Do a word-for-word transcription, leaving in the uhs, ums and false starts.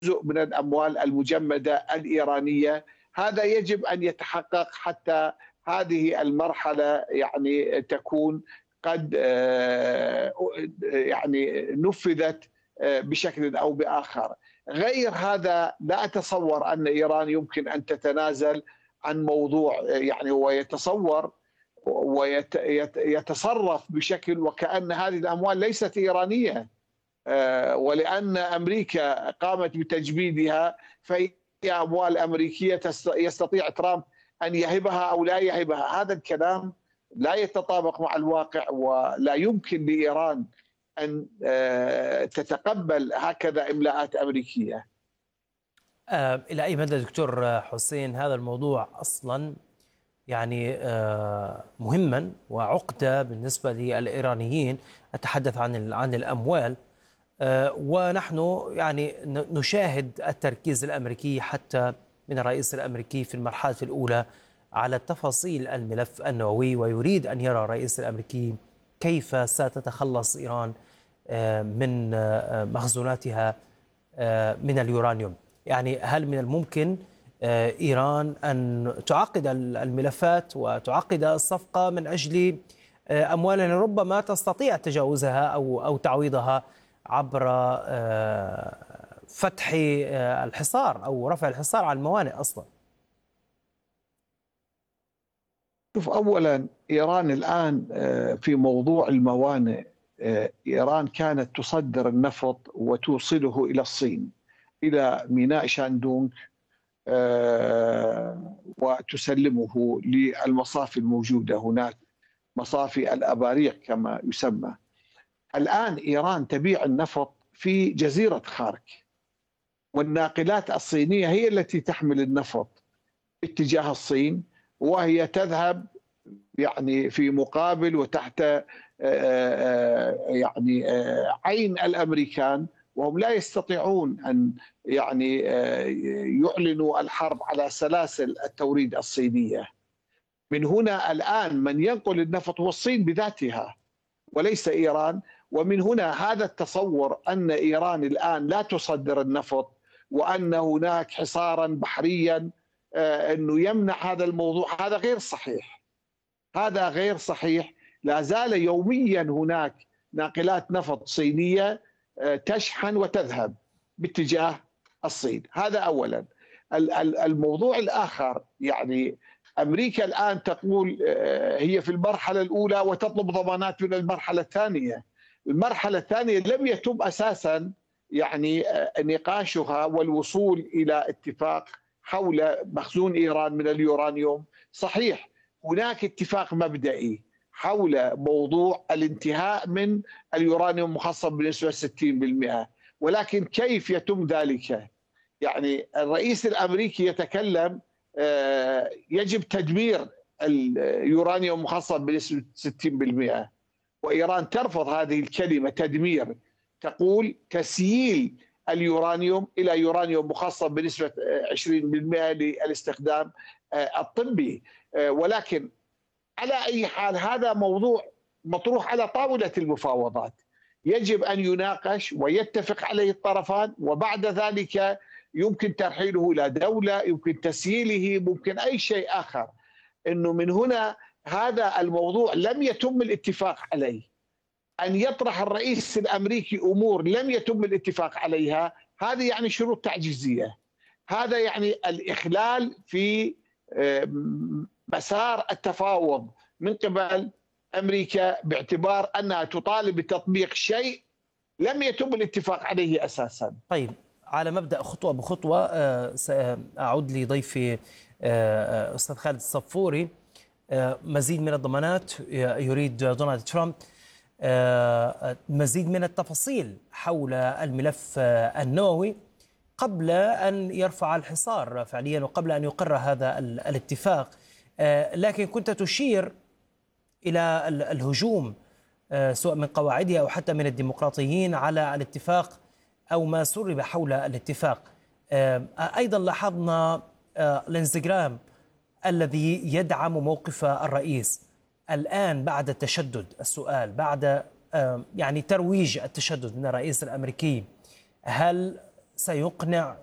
جزء من الأموال المجمدة الإيرانية. هذا يجب أن يتحقق حتى هذه المرحلة يعني تكون قد آه، يعني نفذت آه، بشكل أو بآخر. غير هذا لا أتصور أن إيران يمكن أن تتنازل عن موضوع آه، يعني هو يتصور ويتصرف بشكل وكأن هذه الأموال ليست إيرانية، آه، ولأن أمريكا قامت بتجميدها فهي أموال أمريكية يستطيع ترامب أن يهبها أو لا يهبها. هذا الكلام لا يتطابق مع الواقع، ولا يمكن لإيران أن آه، تتقبل هكذا إملاءات أمريكية. آه، إلى أي مدى دكتور حسين هذا الموضوع أصلا يعني آه، مهما وعقدة بالنسبة للإيرانيين؟ أتحدث عن عن الأموال، آه، ونحن يعني نشاهد التركيز الأمريكي حتى من الرئيس الأمريكي في المرحلة الأولى على تفاصيل الملف النووي، ويريد أن يرى الرئيس الأمريكي كيف ستتخلص إيران آه، من آه، مخزوناتها آه، من اليورانيوم. يعني هل من الممكن آه، إيران أن تعقد الملفات وتعقد الصفقة من أجل آه، أموال ربما تستطيع تجاوزها أو أو تعويضها عبر آه، فتح آه، الحصار أو رفع الحصار على الموانئ أصلا؟ شوف، أولا إيران الآن آه، في موضوع الموانئ، آه، إيران كانت تصدر النفط وتوصله إلى الصين، إلى ميناء شاندونغ، آه، وتسلمه للمصافي الموجودة هناك، مصافي الأباريق كما يسمى. الآن إيران تبيع النفط في جزيرة خارك، والناقلات الصينية هي التي تحمل النفط اتجاه الصين، وهي تذهب يعني في مقابل وتحت آه، آه، يعني آه، عين الأمريكان، وهم لا يستطيعون أن يعني آه، يعلنوا الحرب على سلاسل التوريد الصينية. من هنا الآن من ينقل النفط هو الصين بذاتها وليس إيران. ومن هنا هذا التصور أن إيران الآن لا تصدر النفط وأن هناك حصارا بحريا آه، أنه يمنع هذا الموضوع، هذا غير صحيح. هذا غير صحيح. لا زال يوميا هناك ناقلات نفط صينية آه، تشحن وتذهب باتجاه الصين. هذا أولا. الموضوع الآخر، يعني أمريكا الآن تقول آه، هي في المرحلة الأولى وتطلب ضمانات من المرحلة الثانية. المرحلة الثانية لم يتم أساسا يعني آه، نقاشها والوصول إلى اتفاق حول مخزون إيران من اليورانيوم. صحيح هناك اتفاق مبدئي حول موضوع الانتهاء من اليورانيوم مخصب بنسبة ستين بالمئة، ولكن كيف يتم ذلك؟ يعني الرئيس الأمريكي يتكلم آه، يجب تدمير اليورانيوم مخصب بنسبة ستين بالمئة، وإيران ترفض هذه الكلمة تدمير، تقول تسييل اليورانيوم إلى يورانيوم مخصب بنسبة عشرين بالمئة للاستخدام الطبي. ولكن على أي حال هذا موضوع مطروح على طاولة المفاوضات، يجب أن يناقش ويتفق عليه الطرفان، وبعد ذلك يمكن ترحيله إلى دولة، يمكن تسييله، ممكن أي شيء آخر. إنه من هنا هذا الموضوع لم يتم الاتفاق عليه. أن يطرح الرئيس الأمريكي أمور لم يتم الاتفاق عليها، هذه يعني شروط تعجيزية. هذا يعني الإخلال في مسار التفاوض من قبل أمريكا، باعتبار أنها تطالب بتطبيق شيء لم يتم الاتفاق عليه أساسا. طيب، على مبدأ خطوة بخطوة سأعود لضيفي أستاذ خالد الصفوري. مزيد من الضمانات يريد دونالد ترامب، مزيد من التفاصيل حول الملف النووي قبل أن يرفع الحصار فعليا وقبل أن يقر هذا الاتفاق. لكن كنت تشير إلى الهجوم سواء من قواعدها أو حتى من الديمقراطيين على الاتفاق أو ما سرب حول الاتفاق. أيضا لاحظنا الانستغرام الذي يدعم موقف الرئيس الآن بعد التشدد. السؤال بعد يعني ترويج التشدد من الرئيس الأمريكي، هل سيقنع